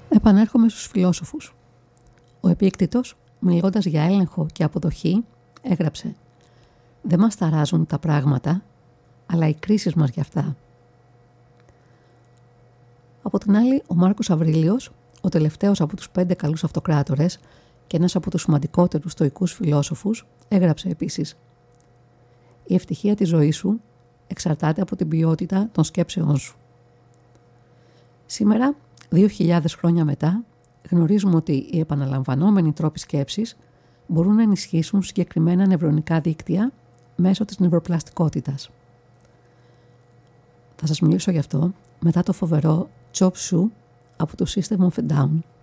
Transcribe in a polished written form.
Επανέρχομαι στους φιλόσοφους. Ο Επίκτητος, μιλώντας για έλεγχο και αποδοχή, έγραψε «Δεν μας ταράζουν τα πράγματα, αλλά οι κρίσεις μας γι' αυτά». Από την άλλη, ο Μάρκος Αβρίλιος, ο τελευταίος από τους 5 καλούς αυτοκράτορες και ένας από τους σημαντικότερους στοικούς φιλόσοφους, έγραψε επίσης «Η ευτυχία της ζωής σου εξαρτάται από την ποιότητα των σκέψεών σου». Σήμερα, 2.000 χρόνια μετά, γνωρίζουμε ότι οι επαναλαμβανόμενοι τρόποι σκέψης μπορούν να ενισχύσουν συγκεκριμένα νευρονικά δίκτυα μέσω της νευροπλαστικότητας. Θα σας μιλήσω γι' αυτό μετά το φοβερό Chop Suey από το System of a Down.